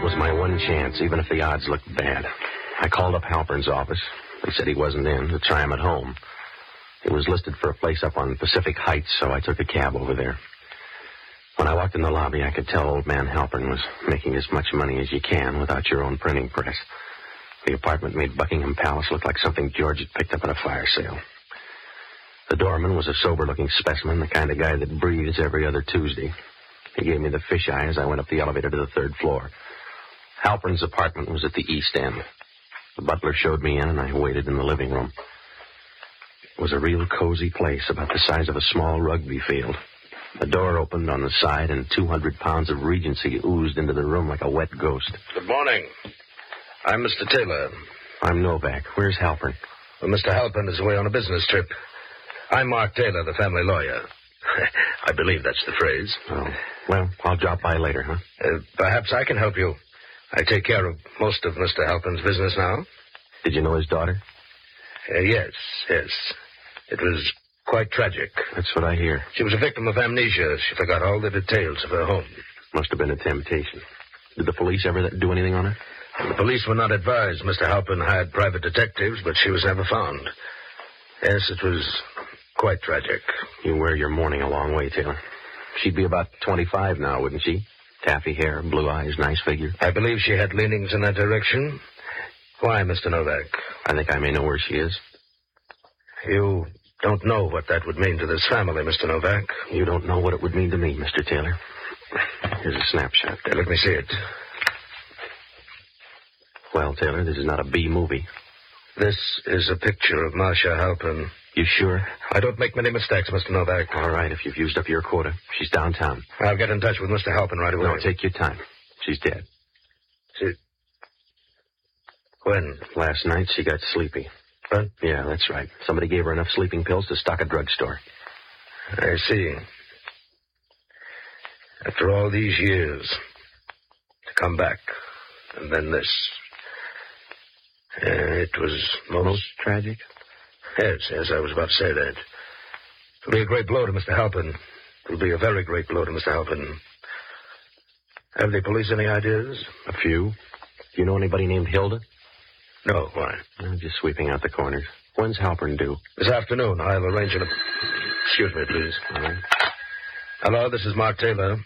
was my one chance, even if the odds looked bad. I called up Halpern's office. They said he wasn't in, to try him at home. He was listed for a place up on Pacific Heights, so I took a cab over there. When I walked in the lobby, I could tell old man Halpern was making as much money as you can without your own printing press. The apartment made Buckingham Palace look like something George had picked up at a fire sale. The doorman was a sober-looking specimen, the kind of guy that breathes every other Tuesday. He gave me the fisheye as I went up the elevator to the third floor. Halpern's apartment was at the east end. The butler showed me in, and I waited in the living room. It was a real cozy place, about the size of a small rugby field. The door opened on the side, and 200 pounds of Regency oozed into the room like a wet ghost. Good morning. I'm Mr. Taylor. I'm Novak. Where's Halpern? Well, Mr. Halpern is away on a business trip. I'm Mark Taylor, the family lawyer. I believe that's the phrase. Oh, well, I'll drop by later, huh? Perhaps I can help you. I take care of most of Mr. Halpern's business now. Did you know his daughter? Yes. It was quite tragic. That's what I hear. She was a victim of amnesia. She forgot all the details of her home. Must have been a temptation. Did the police ever do anything on her? The police were not advised. Mr. Halpern hired private detectives, but she was never found. Yes, it was quite tragic. You wear your mourning a long way, Taylor. She'd be about 25 now, wouldn't she? Taffy hair, blue eyes, nice figure. I believe she had leanings in that direction. Why, Mr. Novak? I think I may know where she is. You don't know what that would mean to this family, Mr. Novak. You don't know what it would mean to me, Mr. Taylor. Here's a snapshot. Let me see it. Well, Taylor, this is not a B movie. This is a picture of Marcia Halpern. You sure? I don't make many mistakes, Mr. Novak. All right, if you've used up your quota. She's downtown. I'll get in touch with Mr. Halpern right away. No, take your time. She's dead. When? Last night, she got sleepy. What? Yeah, that's right. Somebody gave her enough sleeping pills to stock a drugstore. I see. After all these years, to come back, and then this. It was most tragic? Yes, I was about to say that. It'll be a great blow to Mr. Halpern. It'll be a very great blow to Mr. Halpern. Have the police any ideas? A few. Do you know anybody named Hilda? No, why? I'm just sweeping out the corners. When's Halpern due? This afternoon. I'll arrange it. Excuse me, please. All right. Hello, this is Mark Taylor.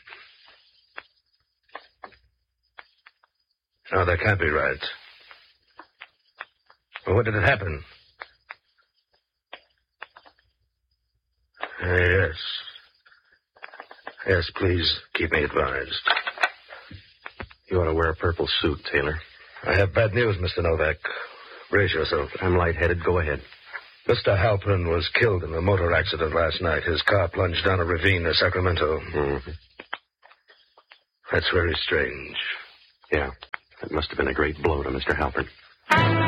No, that can't be right. Well, when did it happen? Yes. Yes, please keep me advised. You ought to wear a purple suit, Taylor. I have bad news, Mr. Novak. Brace yourself. I'm lightheaded. Go ahead. Mr. Halpern was killed in a motor accident last night. His car plunged down a ravine near Sacramento. Mm-hmm. That's very strange. Yeah. It must have been a great blow to Mr. Halpern.